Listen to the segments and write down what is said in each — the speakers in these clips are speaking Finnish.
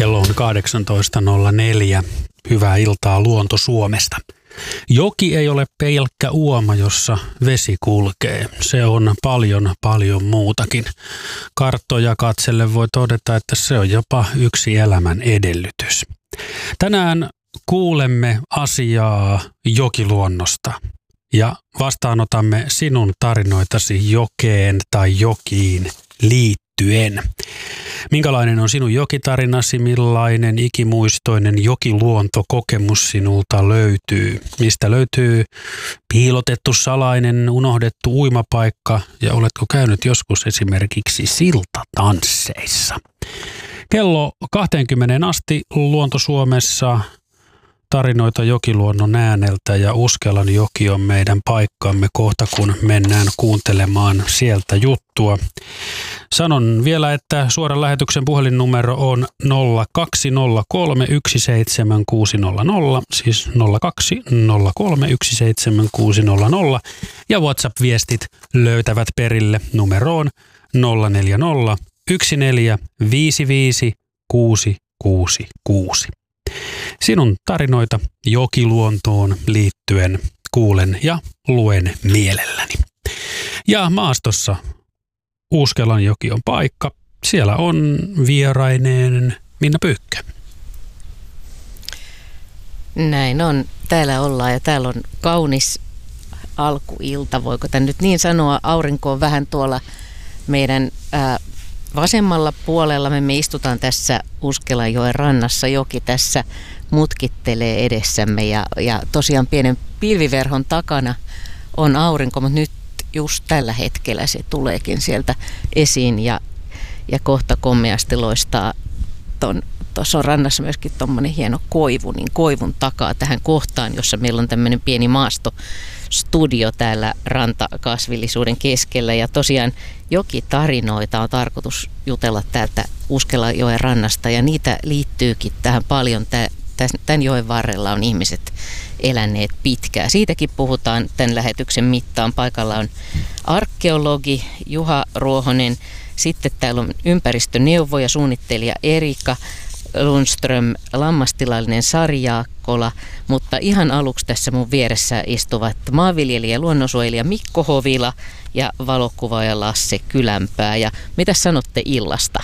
Kello on 18.04. Hyvää iltaa Luonto Suomesta. Joki ei ole pelkkä uoma, jossa vesi kulkee. Se on paljon muutakin. Karttoja katsellen voi todeta, että se on jopa yksi elämän edellytys. Tänään kuulemme asiaa jokiluonnosta ja vastaanotamme sinun tarinoitasi jokeen tai jokiin liittyen. Minkälainen on sinun jokitarinasi, millainen ikimuistoinen jokiluontokokemus sinulta löytyy? Mistä löytyy piilotettu, salainen, unohdettu uimapaikka ja oletko käynyt joskus esimerkiksi siltatansseissa? Kello 20 asti Luonto Suomessa tarinoita jokiluonnon ääneltä ja Uskelan joki on meidän paikkamme kohta, kun mennään kuuntelemaan sieltä juttua. Sanon vielä, että suoran lähetyksen puhelinnumero on 0203 17600, siis 0203 17600 ja WhatsApp-viestit löytävät perille numeroon 040 1455 666. Sinun tarinoita jokiluontoon liittyen kuulen ja luen mielelläni. Ja maastossa Uskelan joki on paikka. Siellä on vieraineen Minna Pyykkö. Näin on. Täällä ollaan ja täällä on kaunis alkuilta. Voiko tämän nyt niin sanoa? Aurinko on vähän tuolla meidän vasemmalla puolella. Me istutaan tässä Uskelanjoen rannassa. Joki tässä mutkittelee edessämme ja tosiaan pienen pilviverhon takana on aurinko, mutta nyt just tällä hetkellä se tuleekin sieltä esiin ja kohta komeasti loistaa. Tuossa on rannassa myöskin tuommoinen hieno koivu, niin koivun takaa tähän kohtaan, jossa meillä on tämmöinen pieni maastostudio täällä rantakasvillisuuden keskellä. Ja tosiaan jokitarinoita on tarkoitus jutella täältä Uskelanjoen rannasta ja niitä liittyykin tähän paljon. Tämän joen varrella on ihmiset eläneet pitkään. Siitäkin puhutaan tämän lähetyksen mittaan. Paikalla on arkeologi Juha Ruohonen. Sitten täällä on ympäristöneuvoja, suunnittelija Erika Lundström, lammastilallinen Sari Jaakkola. Mutta ihan aluksi tässä mun vieressä istuvat maanviljelijä ja luonnonsuojelija Mikko Hovila ja valokuvaaja Lasse Kylänpää. Ja mitä sanotte illasta?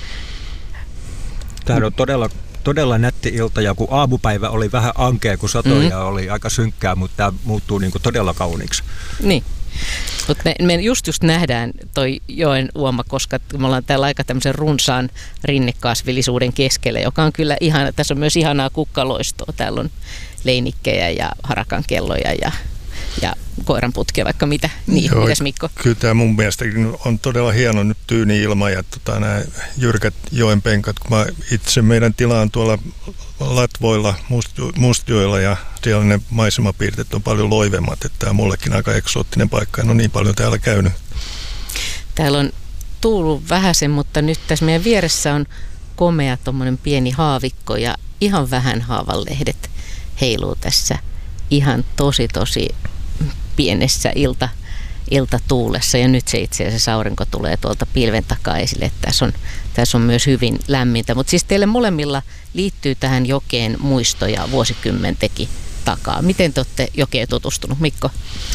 Tämä on todella nätti ilta, ja kun aamupäivä oli vähän ankea, kun satoi ja oli aika synkkää, mutta tämä muuttuu niin kuin todella kauniiksi. Niin, mutta me just nähdään toi joen uoma, koska me ollaan täällä aika tämmöisen runsaan rinnekasvillisuuden keskellä, joka on kyllä ihana. Tässä on myös ihanaa kukkaloistoa. Täällä on leinikkejä ja harakankelloja ja koiranputkia, vaikka mitä. Niin, joo, mitäs Mikko? Kyllä tämä mun mielestä on todella hieno nyt tyyni ilma ja nämä jyrkät joen penkat. Kun mä itse meidän tilaan tuolla Latvoilla, Mustjoilla ja siellä ne maisemapiirteet on paljon loivemmat. Että tämä on mullekin aika eksoottinen paikka. En ole niin paljon täällä käynyt. Täällä on tuullut vähäsen, mutta nyt tässä meidän vieressä on komea tommonen pieni haavikko ja ihan vähän haavanlehdet heiluu tässä ihan tosi pienessä iltatuulessa ja nyt se itse asiassa aurinko tulee tuolta pilven takaa esille, että tässä on myös hyvin lämmintä, mutta siis teille molemmilla liittyy tähän jokeen muistoja vuosikymmentekin takaa. Miten te olette jokeen tutustunut, Mikko?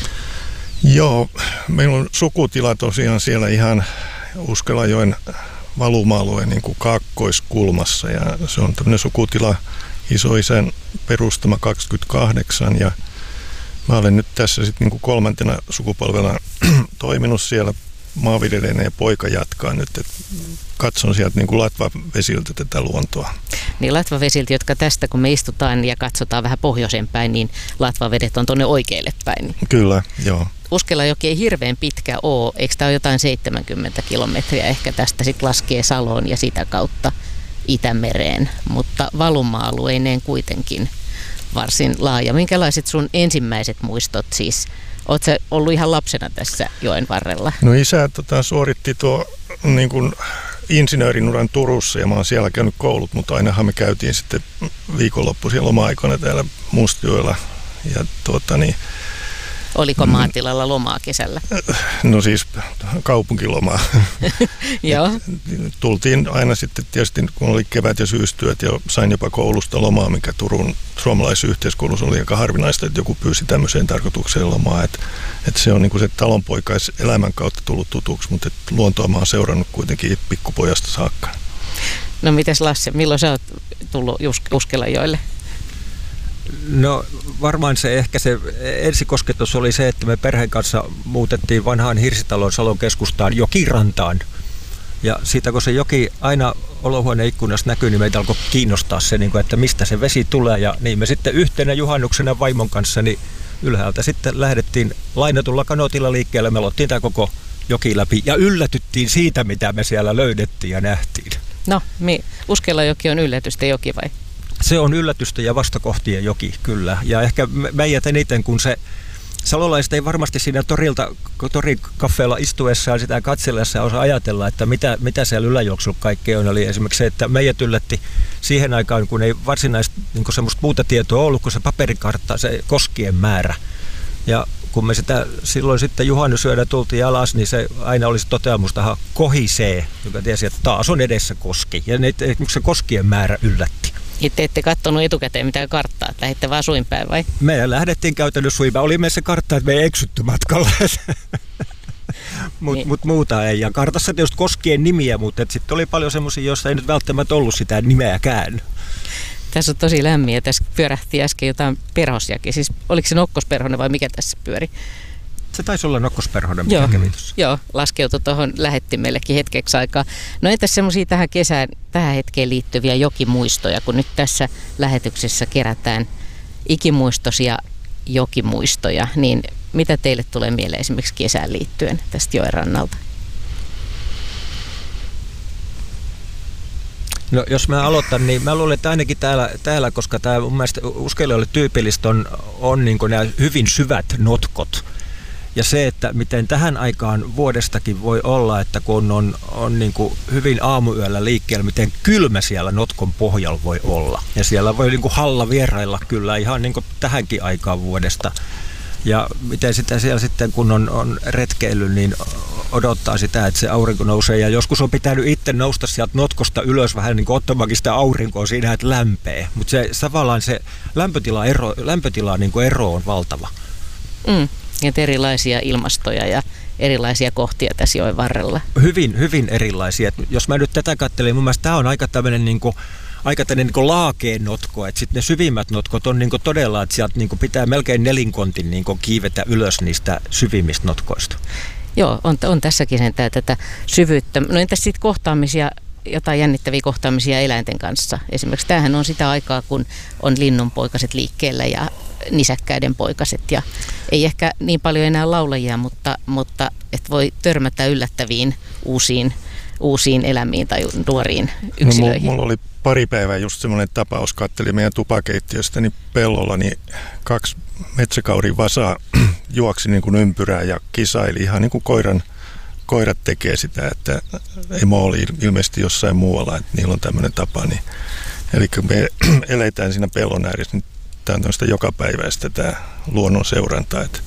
Joo, meillä on sukutila tosiaan siellä ihan Uskelanjoen valuma-alueen niin kuin kaakkoiskulmassa ja se on tämmöinen sukutila isoisän perustama 28 ja mä olen nyt tässä sitten niin kuin kolmantena sukupolvena toiminut siellä maanviljelijänä ja poika jatkaa nyt, että katson sieltä niin kuin latvavesiltä tätä luontoa. Niin latvavesiltä, jotka tästä kun me istutaan ja katsotaan vähän pohjoiseen päin, niin latvavedet on tuonne oikealle päin. Kyllä, joo. Uskelanjoki ei hirveän pitkä ole, eikö tämä ole jotain 70 kilometriä ehkä tästä sitten laskee Saloon ja sitä kautta Itämereen, mutta valuma-alueineen kuitenkin varsin laaja. Minkälaiset sun ensimmäiset muistot siis? Oletko sä ollut ihan lapsena tässä joen varrella? No isä suoritti tuo niin kuin insinöörinuran Turussa ja mä oon siellä käynyt koulut, mutta ainahan me käytiin sitten viikonloppuisia loma-aikoina täällä Mustjoella. Ja Oliko maatilalla lomaa kesällä? No siis kaupunkilomaa. Joo. Tultiin aina sitten tietysti, kun oli kevät- ja syystyöt ja sain jopa koulusta lomaa, mikä Turun suomalaisessa yhteiskoulussa oli aika harvinaista, että joku pyysi tämmöiseen tarkoitukseen lomaa. Että se on niin kuin se talonpoikaiselämän kautta tullut tutuksi, mutta luontoa mä oon seurannut kuitenkin pikkupojasta saakka. No mites Lasse, milloin sä oot tullut Uskelajoille? No varmaan se ensikosketus oli se, että me perheen kanssa muutettiin vanhaan Hirsitalon Salon keskustaan jokirantaan. Ja siitä kun se joki aina olohuoneen ikkunasta näkyy, niin meitä alkoi kiinnostaa se, että mistä se vesi tulee. Ja niin me sitten yhtenä juhannuksena vaimon kanssa niin ylhäältä sitten lähdettiin lainatulla kanootilla liikkeelle. Me aloittiin tämä koko joki läpi ja yllätyttiin siitä, mitä me siellä löydettiin ja nähtiin. No, Uskelajoki on yllätysten joki vai? Se on yllätystä ja vastakohtien joki, kyllä. Ja ehkä meidät eniten, kun salolaiset ei varmasti siinä torikaffeella istuessaan sitä katsellessa osaa ajatella, että mitä siellä yläjuoksulla kaikkea on. Eli esimerkiksi se, että meidät yllätti siihen aikaan, kun ei varsinaisesti niin semmoista muuta tietoa ollut, kuin se paperikartta, se koskien määrä. Ja kun me sitä silloin sitten juhannusyönä tultiin alas, niin se aina olisi toteamusta, kohisee, joka tiesi, että taas on edessä koski. Ja se koskien määrä yllätti. Te ette katsonut etukäteen mitään karttaa, että lähditte vaan suinpäin vai? Me lähdettiin käytännössä suinpäin. Oli meissä kartta, että me ei eksytty matkalla. Mutta muuta ei. Ja kartassa tietysti koskien nimiä, mutta sitten oli paljon semmoisia, joissa ei nyt välttämättä ollut sitä nimeäkään. Tässä on tosi lämmin ja tässä pyörähti äsken jotain perhosjakin. Siis oliko se nokkosperhonen vai mikä tässä pyöri? Se taisi olla nokkosperhonen, mikä kävi tuossa. Joo, laskeutui tuohon lähettimellekin hetkeksi aikaa. No entäs semmoisia tähän hetkeen liittyviä jokimuistoja, kun nyt tässä lähetyksessä kerätään ikimuistoisia jokimuistoja, niin mitä teille tulee mieleen esimerkiksi kesään liittyen tästä joen rannalta? No jos mä aloitan, niin mä luulen, että ainakin täällä koska tämä mun mielestä Uskelijoille tyypillistä on niin kuin nämä hyvin syvät notkot. Ja se, että miten tähän aikaan vuodestakin voi olla, että kun on niin kuin hyvin aamuyöllä liikkeellä, miten kylmä siellä notkon pohjalla voi olla. Ja siellä voi niin kuin halla vierailla kyllä ihan niin kuin tähänkin aikaan vuodesta. Ja miten sitä siellä sitten, kun on retkeily, niin odottaa sitä, että se aurinko nousee. Ja joskus on pitänyt itse nousta sieltä notkosta ylös vähän niin kuin ottamaankin sitä aurinkoa siinä, että lämpee. Mutta se tavallaan se lämpötila niin kuin ero on valtava. Että erilaisia ilmastoja ja erilaisia kohtia tässä joen varrella. Hyvin, hyvin erilaisia. Jos mä nyt tätä katselen, mun mielestä tämä on aika tämmöinen laakeen notko, että sitten ne syvimmät notkot on todella, että sieltä pitää melkein nelinkontin kiivetä ylös niistä syvimmistä notkoista. Joo, on tässäkin sentään tätä syvyyttä. No entäs sitten kohtaamisia, jotain jännittäviä kohtaamisia eläinten kanssa? Esimerkiksi tämähän on sitä aikaa, kun on linnunpoikaset liikkeellä ja nisäkkäiden poikaset ja ei ehkä niin paljon enää laulajia, mutta et voi törmätä yllättäviin uusiin elämiin tai nuoriin yksilöihin. No, mulla oli pari päivää just semmoinen tapaus, katselin meidän tupakeittiöstäni pellolla, niin 2 metsäkaurin vasaa juoksi niin kuin ympyrää ja kisaili ihan niin kuin koirat tekee sitä, että emo oli ilmeisesti jossain muualla, että niillä on tämmöinen tapa. Niin, eli me eletään siinä pellon ääressä, niin tämä on tämmöistä jokapäiväistä tämä luonnon seuranta. Että.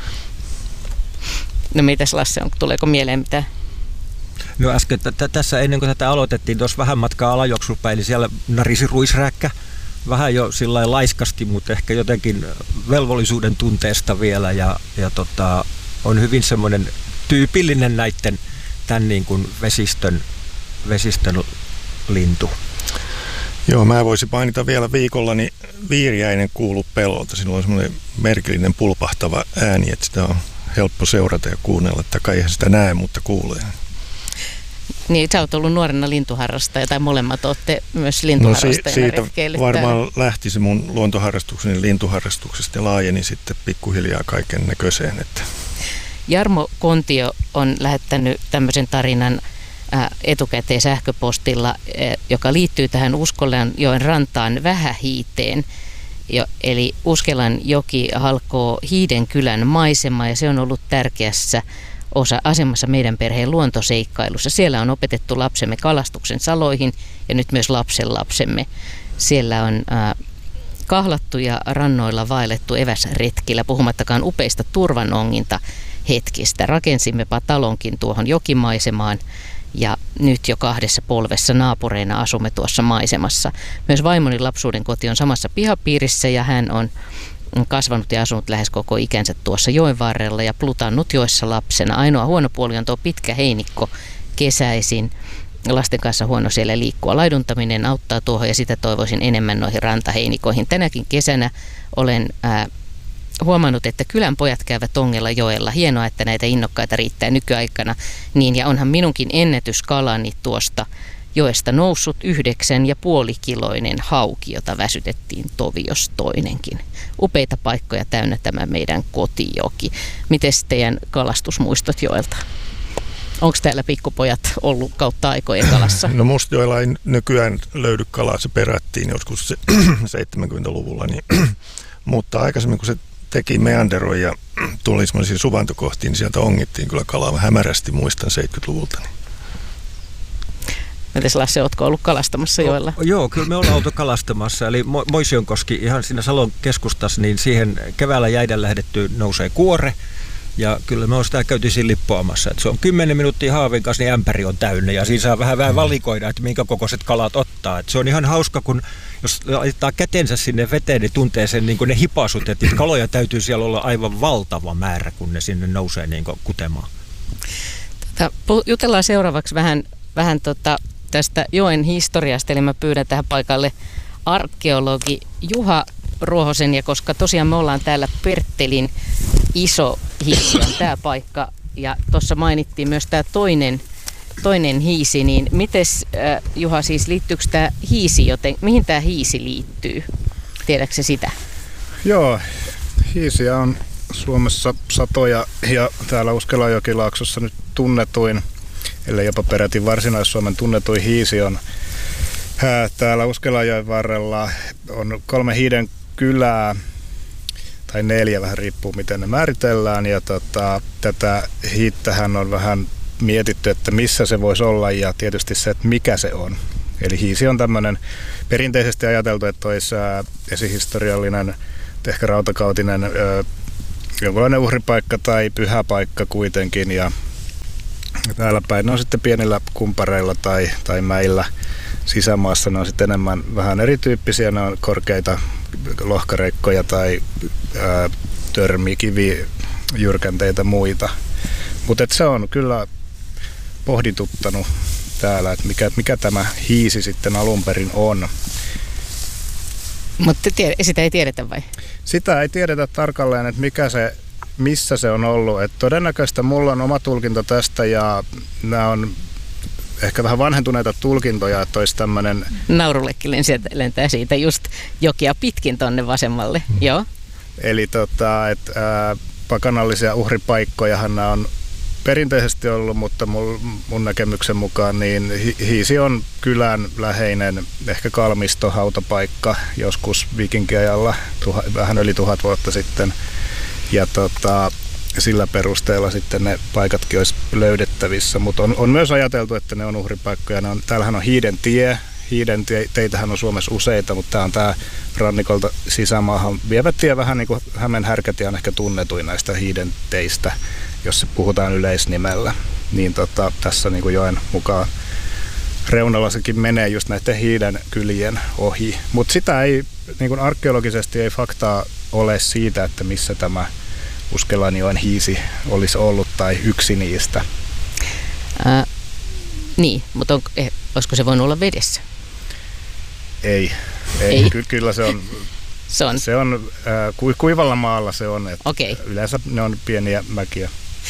No mitäs Lasse, tuleeko mieleen mitä? No äsken tässä ennen kuin tätä aloitettiin, tuossa vähän matkaa alajuoksupäin, niin siellä narisi ruisräkkä. Vähän jo sillä laiskasti, mutta ehkä jotenkin velvollisuuden tunteesta vielä ja on hyvin semmoinen tyypillinen tämän niin kuin vesistön lintu. Joo, mä voisin mainita vielä viikolla, niin viiriäinen kuuluu pellolta. Siinä on semmoinen merkillinen pulpahtava ääni, että sitä on helppo seurata ja kuunnella. Tai eihän sitä näe, mutta kuulee. Niin, sä oot ollut nuorena lintuharrastaja, tai molemmat olette myös lintuharrastajana siitä varmaan lähti se mun luontoharrastukseni lintuharrastuksesta ja laajeni sitten pikkuhiljaa kaiken näköiseen. Että. Jarmo Kontio on lähettänyt tämmöisen tarinan etukäteen sähköpostilla, joka liittyy tähän Uskelanjoen rantaan Vähähiiteen. Eli Uskelanjoki halkoo Hiidenkylän maisema ja se on ollut tärkeässä asemassa meidän perheen luontoseikkailussa. Siellä on opetettu lapsemme kalastuksen saloihin ja nyt myös lapsenlapsemme. Siellä on kahlattu ja rannoilla vaellettu eväsretkillä, puhumattakaan upeista turvanonginta hetkistä. Rakensimmepa talonkin tuohon jokimaisemaan ja nyt jo 2 polvessa naapureina asumme tuossa maisemassa. Myös vaimoni lapsuuden koti on samassa pihapiirissä ja hän on kasvanut ja asunut lähes koko ikänsä tuossa joen varrella ja plutannut joessa lapsena. Ainoa huono puoli on tuo pitkä heinikko kesäisin. Lasten kanssa huono siellä liikkua. Laiduntaminen auttaa tuohon ja sitä toivoisin enemmän noihin rantaheinikoihin. Tänäkin kesänä olen huomannut, että kylän pojat käyvät ongella joella. Hienoa, että näitä innokkaita riittää nykyaikana. Niin, ja onhan minunkin ennätyskalani tuosta joesta noussut 9,5-kiloinen hauki, jota väsytettiin tovios toinenkin. Upeita paikkoja täynnä tämä meidän kotijoki. Mites teidän kalastusmuistot joelta? Onko täällä pikkupojat ollut kautta aikojen kalassa? No Mustajoella ei nykyään löydy kalaa, se perättiin joskus 70-luvulla. Mutta aikaisemmin kun se teki meanderoi ja tuli semmoisia suvantokohtiin, niin sieltä ongittiin kyllä kalaa hämärästi, muistan 70-luvulta. Mites Lasse, ootko ollut kalastamassa joella? Joo, kyllä me ollaan oltu kalastamassa. Eli Moisionkoski ihan siinä Salon keskustassa, niin siihen keväällä jäiden lähdettyä nousee kuore. Ja kyllä me on sitä käyty siinä lippoamassa. Että se on 10 minuuttia haavin kanssa, niin ämpäri on täynnä. Ja siinä saa vähän valikoida, että minkä kokoiset kalat ottaa. Että se on ihan hauska, kun jos laittaa kätensä sinne veteen, niin tuntee sen niin kuin ne hipasut. Että kaloja täytyy siellä olla aivan valtava määrä, kun ne sinne nousee niin kuin kutemaan. Jutellaan seuraavaksi vähän tästä joen historiasta. Eli mä pyydän tähän paikalle arkeologi Juha Ruohosen, ja koska tosiaan me ollaan täällä Perttelin iso hiisi on tämä paikka, ja tuossa mainittiin myös tämä toinen hiisi, niin mites Juha, siis liittyykö tämä hiisi, mihin tämä hiisi liittyy? Tiedätkö sitä? Joo, hiisiä on Suomessa satoja, ja täällä Uskelajokilaaksossa nyt tunnetuin, ellei jopa peräti Varsinais-Suomen tunnetuin hiisi on täällä Uskelajoen varrella. On 3 hiiden kylää, tai 4, vähän riippuu miten ne määritellään, ja tätä hiittähän on vähän mietitty, että missä se voisi olla, ja tietysti se, että mikä se on. Eli hiisi on tämmöinen perinteisesti ajateltu, että olisi esihistoriallinen, ehkä rautakautinen jonkinlainen uhripaikka tai pyhäpaikka kuitenkin, ja täällä päin ne on sitten pienillä kumpareilla tai mäillä sisämaassa, ne on sitten enemmän vähän erityyppisiä, ne on korkeita lohkareikkoja tai törmikivijyrkänteitä muita. Mutta se on kyllä pohdituttanut täällä, että mikä tämä hiisi sitten alun perin on. Mutta sitä ei tiedetä vai? Sitä ei tiedetä tarkalleen, että missä se on ollut. Et todennäköistä mulla on oma tulkinta tästä, ja nämä on ehkä vähän vanhentuneita tulkintoja, että olisi tämmöinen... Naurullekin lentää siitä just jokia pitkin tonne vasemmalle, joo. Eli pakanallisia uhripaikkojahan nämä on perinteisesti ollut, mutta mun näkemyksen mukaan niin hiisi on kylän läheinen, ehkä kalmisto, hautapaikka joskus viikinkiajalla, vähän yli 1000 vuotta sitten. Ja sillä perusteella sitten ne paikatkin olisi löydettävissä, mutta on myös ajateltu, että ne on uhripaikkoja. Täällähän on hiidenteitähän on Suomessa useita, mutta tämä on tämä rannikolta sisämaahan vievä tie, vähän niin kuin Hämeen härkätie on ehkä tunnetuin näistä hiidenteistä, jos se puhutaan yleisnimellä. Niin tässä niin kuin joen mukaan reunalla sekin menee just näiden hiiden kylien ohi, mutta sitä ei, niin kuin arkeologisesti ei faktaa ole siitä, että missä tämä Uskelanjoen hiisi olisi ollut tai yksi niistä. Mutta olisiko se voinut olla vedessä? Ei. Kyllä se on kuivalla maalla se on. Okay. Yleensä ne on pieniä mäkiä.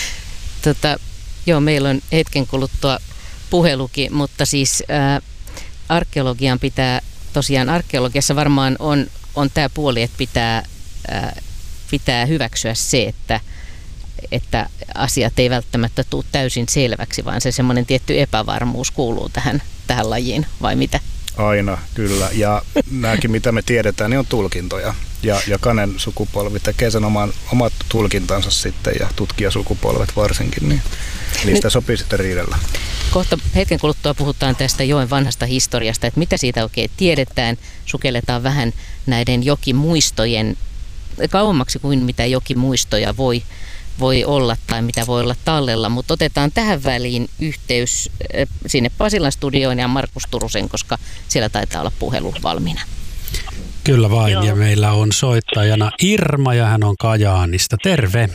Meillä on hetken kuluttua puhelukin, mutta siis arkeologian arkeologiassa varmaan on tämä puoli, että pitää hyväksyä se, että asiat ei välttämättä tule täysin selväksi, vaan se semmoinen tietty epävarmuus kuuluu tähän lajiin, vai mitä? Aina, kyllä. Ja nämäkin, mitä me tiedetään, niin on tulkintoja. Ja jokainen sukupolvi tekee sen omat tulkintansa sitten, ja tutkijasukupolvet varsinkin, niin niistä sopii sitten riidellä. kohta hetken kuluttua puhutaan tästä joen vanhasta historiasta, että mitä siitä oikein tiedetään. Sukelletaan vähän näiden jokimuistojen kauemmaksi kuin mitä jokimuistoja voi olla tai mitä voi olla tallella, mutta otetaan tähän väliin yhteys sinne Pasilan studioon ja Markus Turusen, koska siellä taitaa olla puhelu valmiina. Kyllä vain, Joo. ja meillä on soittajana Irma ja hän on Kajaanista. Terve!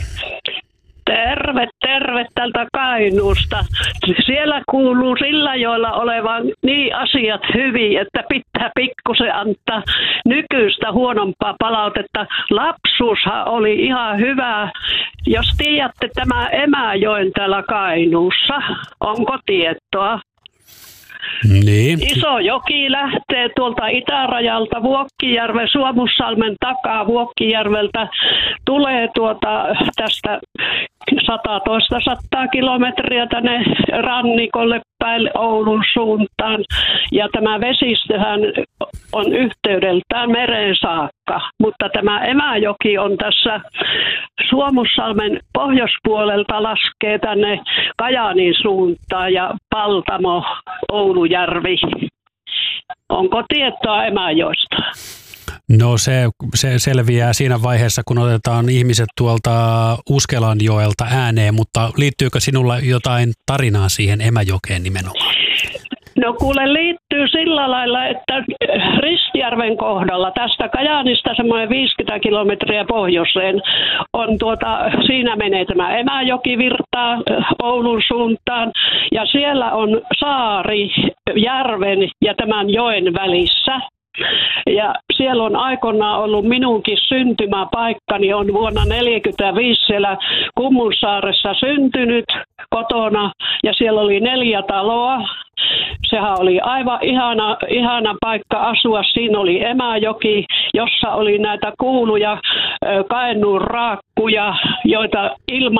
Terve tältä Kainuusta. Siellä kuuluu Sillajoella olevan niin asiat hyvin, että pitää pikkusen antaa nykyistä huonompaa palautetta. Lapsuushan oli ihan hyvä. Jos tiedätte tämä Emäjoen täällä Kainuussa, onko tietoa? Niin. Iso joki lähtee tuolta itärajalta Vuokkijärven, Suomussalmen takaa Vuokkijärveltä, tulee tästä 100 kilometriä tänne rannikolle päin Oulun suuntaan. Ja tämä vesistöhän on yhteydeltään mereen saakka, mutta tämä Emäjoki on tässä Suomussalmen pohjoispuolelta laskee tänne Kajaanin suuntaan ja Paltamo, Oulujärvi. Onko tietoa Emäjoesta? No se selviää siinä vaiheessa, kun otetaan ihmiset tuolta Uskelanjoelta ääneen, mutta liittyykö sinulla jotain tarinaa siihen Emäjokeen nimenomaan? No kuule, liittyy sillä lailla, että Ristijärven kohdalla tästä Kajaanista semmoinen 50 kilometriä pohjoiseen on siinä menee tämä Emäjoki virtaa Oulun suuntaan ja siellä on saari järven ja tämän joen välissä. Ja siellä on aikoinaan ollut minunkin syntymäpaikkani, on vuonna 1945 siellä Kummunsaaressa syntynyt kotona ja siellä oli 4 taloa. Sehän oli aivan ihana paikka asua. Siinä oli Emäjoki, jossa oli näitä kuuluja Kainuun raakkuja, joita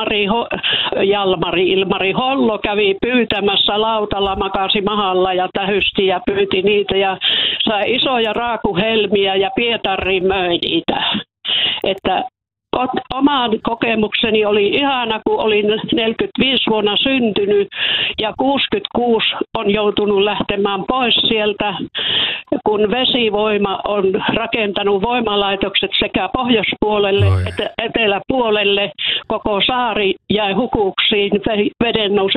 Ilmari Hollo kävi pyytämässä lautalla, makasi mahalla ja tähysti ja pyyti niitä ja sai isoja raakuhelmiä ja Pietariin möi niitä. Että oman kokemukseni oli ihana, kun olin 45 vuonna syntynyt ja 66 on joutunut lähtemään pois sieltä, kun vesivoima on rakentanut voimalaitokset sekä pohjoispuolelle että eteläpuolelle. Koko saari jäi hukuksiin veden nousu